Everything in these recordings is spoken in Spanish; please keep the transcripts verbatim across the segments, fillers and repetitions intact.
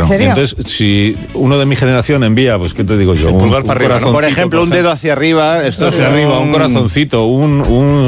¿En serio? Entonces, si uno de mi generación envía, pues, ¿qué te digo yo? Un, un pulgar para arriba, ¿no? Por ejemplo, un dedo hacia arriba. Esto hacia es arriba, un corazoncito, un,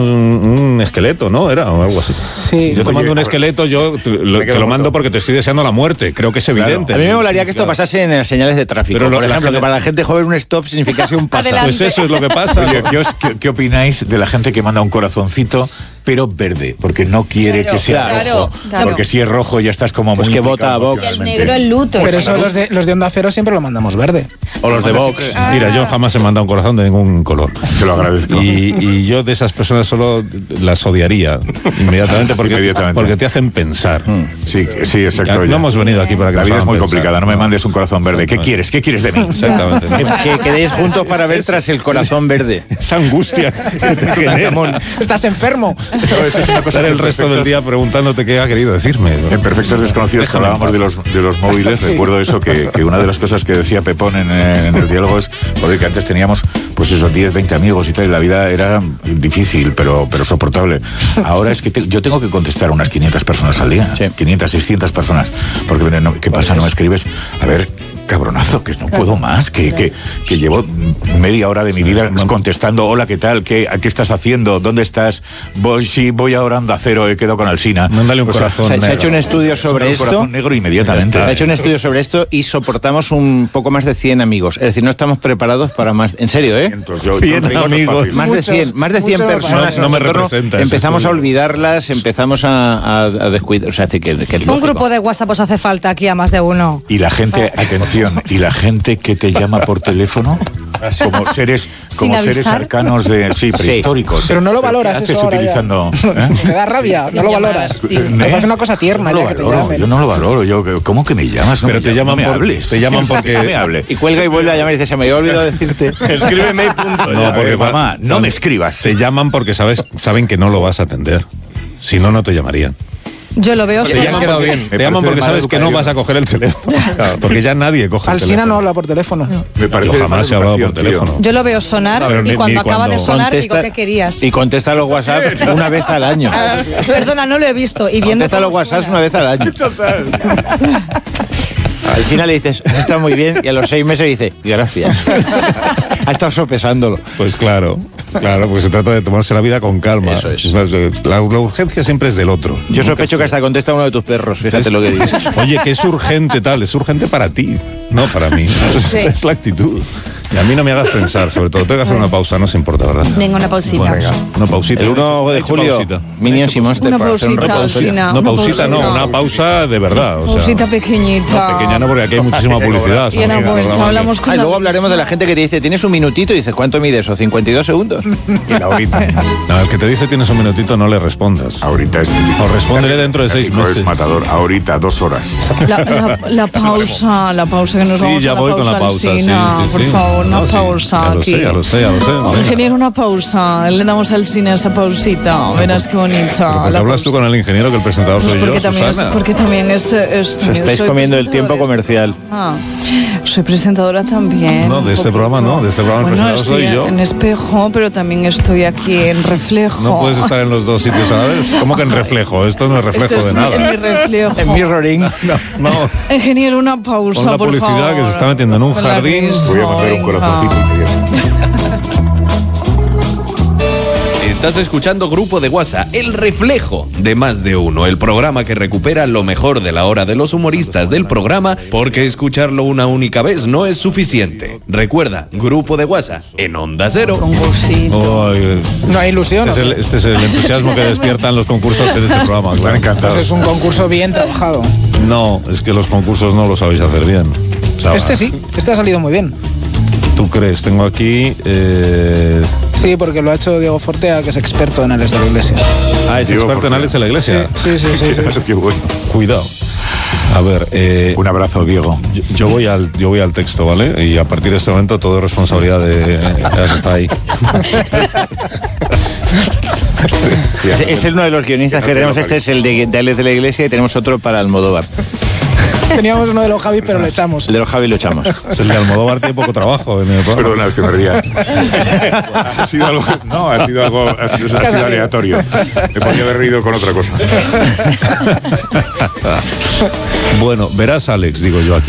un, un esqueleto, ¿no? Era o algo así. Sí. Yo te mando un esqueleto, yo te lo, te lo mando porque te estoy deseando la muerte. Creo que es evidente. Claro. A mí me molaría que esto pasase en las señales de tráfico. Pero lo, por ejemplo, la que para la gente joven un stop significase un paso. Pues eso es lo que pasa. Oye, ¿qué, os, qué, ¿qué opináis de la gente que manda un corazoncito pero verde? Porque no quiere Claro, que sea claro, rojo. claro. Porque si es rojo ya estás como Pues muy que vota a Vox. Y el negro el luto. Pero eso los de, los de Onda Cero siempre lo mandamos verde. O los de Vox. Ah. Mira, yo jamás he mandado un corazón de ningún color. Te lo agradezco. Y, y yo de esas personas solo las odiaría inmediatamente porque, Inmediatamente. porque te hacen pensar. Sí, sí, exacto. No oye. hemos venido aquí para que La nos vida es hagan muy pensar. complicada, no me mandes un corazón verde. ¿Qué quieres? ¿Qué quieres de mí? Exactamente. Que, que quedéis juntos para ver tras el corazón verde. Esa angustia que te genera. Estás enfermo. No, eso es una cosa Pasar que el resto perfectos- del día preguntándote qué ha querido decirme. En Perfectos Desconocidos, que Déjame hablábamos de los, de los móviles, Sí. recuerdo eso, que, que una de las cosas que decía Pepón en, en el diálogo es, joder, que antes teníamos, pues esos diez, veinte amigos y tal, y la vida era difícil, pero, pero soportable. Ahora es que te- yo tengo que contestar a unas quinientas personas al día, Sí. quinientas, seiscientas personas, porque no, ¿qué pasa? No me escribes, a ver, cabronazo, que no puedo más, que, que, que llevo media hora de mi vida contestando, hola, ¿qué tal? ¿Qué, ¿Qué estás haciendo? ¿Dónde estás? Voy, sí, voy ahora a Onda Cero, he quedado con Alsina. Mándale un O sea, corazón Se, se ha negro. hecho un estudio sobre un esto. corazón negro inmediatamente. Se ha hecho un estudio sobre esto y soportamos un poco más de cien amigos. Es decir, no estamos preparados para más. En serio, ¿eh? Entonces, yo- Bien, yo- yo- amigos. fácil. Más de Muchos, cien, más de cien mucho personas. no- no me en nuestro entorno, representa ese empezamos a estudio. olvidarlas, empezamos a, a, a descuidar. O sea, hace que, que es Un lógico. grupo de WhatsApp os hace falta aquí a más de uno. Y la gente, atención, y la gente que te llama por teléfono como seres, Sin como seres avisar. arcanos de sí, prehistóricos. Pero no lo valoras ¿Qué haces eso ahora ya? utilizando? ¿eh? Te da rabia, Sin no lo llamar, valoras. sí. Me parece una cosa tierna No lo ya que te valoro, llamen. yo no lo valoro. Yo, ¿cómo que me llamas? No Pero me te llames, llaman no me por- hables. te llaman porque- No me hable. Y cuelga y vuelve a llamar y dice, se me había olvidado decirte. Escríbeme y punto. No, Ya, porque eh, mamá, no me escribas. Te llaman porque sabes, saben que no lo vas a atender. Si no, no te llamarían. Yo lo veo Te solo. llaman porque, Me te llaman parece porque de sabes mala que no educación. vas a coger el teléfono. Claro, porque ya nadie coge el Alsina teléfono. no habla por teléfono. Me parece Yo de jamás mala he hablado por educación, tío. teléfono. Yo lo veo sonar Pero y ni- cuando ni acaba cuando- de sonar Contesta- digo, ¿qué querías? Y contesta los WhatsApp una vez al año. Perdona, no lo he visto. Y viendo Contesta los cómo WhatsApp suena. una vez al año. A Alsina le dices, está muy bien, y a los seis meses dice, gracias. Ha estado sopesándolo. Pues claro, claro, porque se trata de tomarse la vida con calma. Eso es. La, la urgencia siempre es del otro. Yo sospecho que hasta contesta uno de tus perros, fíjate lo que dices. Oye, que es urgente tal, es urgente para ti, no para mí. Sí. Esta es la actitud. Y a mí no me hagas pensar, sobre todo. Tengo que hacer una pausa, no se importa, ¿verdad? Venga, una pausita. Bueno, venga, una pausita. El uno de He hecho julio, pausita. Minions y Monster. Una para hacer un pausita, repaso. Alsina. No, Una pausita no, pausita. una pausa de verdad. O sea, Pausita pequeñita. no, pequeña no, porque aquí hay muchísima publicidad. Y en la Somos un vuelta programa que- hablamos con Ah, y la luego hablaremos de la misma. gente que te dice, tienes un minutito, y dices, ¿cuánto mide eso? ¿cincuenta y dos segundos? Y la ahorita. No, el que te dice tienes un minutito no le respondas. Ahorita es. O respóndele dentro de seis México meses. es matador. Ahorita, dos horas. La, la- la pausa, la pausa que nos Sí, vamos ya a la voy pausa, con la pausa. Alsina, sí, sí, por sí. favor, una No, sí, pausa ya lo aquí. sé, ya lo sé, ya lo sé. Oh, ingeniero, una pausa. Le damos al cine esa pausita. Verás qué bonita. Pero ¿por qué la hablas tú pausa. con el ingeniero que el presentador Pues soy porque yo, también es, Susana? porque también es, es- Os también estáis soy comiendo el tiempo presentadora. comercial. Ah, soy presentadora también. No, de un este poquito. programa no, de este programa el Bueno, presentador estoy soy yo. en Espejo, pero también estoy aquí en Reflejo. No puedes estar en los dos sitios a la vez. ¿Cómo que en reflejo? Esto no es reflejo Esto es de nada. en mi reflejo. En mirroring. No, Ingeniero, una pausa, Pon la por publicidad favor. que se está metiendo en un Con la jardín. risa, Voy a mandar un venga. corazoncito inmediato. Estás escuchando Grupo de WhatsApp, el reflejo de más de uno, el programa que recupera lo mejor de la hora de los humoristas del programa, porque escucharlo una única vez no es suficiente. Recuerda, Grupo de WhatsApp en Onda Cero. Con gusito. Ay, No hay ilusión. este, es ¿o el, qué? este es el entusiasmo que despiertan los concursos en este programa. Están claro. encantados. Pues es un concurso bien trabajado. No, es que los concursos no lo sabéis hacer bien. O sea, Este sí, este ha salido muy bien. ¿Tú crees? Tengo aquí... Eh... Sí, porque lo ha hecho Diego Fortea, que es experto en Alex de la Iglesia. Ah, es Diego experto en Fortea. Alex de la Iglesia. Sí, sí, sí. sí, sí. Qué bueno. Cuidado. A ver, eh, Un abrazo, Diego. yo, yo voy al, yo voy al texto, ¿vale? Y a partir de este momento todo es responsabilidad de... Ya está ahí. Es, es uno de los guionistas que tenemos. Este es el de, de Alex de la Iglesia, y tenemos otro para Almodóvar. Teníamos uno de los Javi, pero lo echamos. El de los Javi lo echamos. Es el de Almodóvar, tiene poco trabajo en el programa. Perdona, que me ría. Ha sido algo. No, ha sido algo. Ha sido, ha sido aleatorio. Me podía haber reído con otra cosa. Bueno, verás, Alex, digo yo aquí.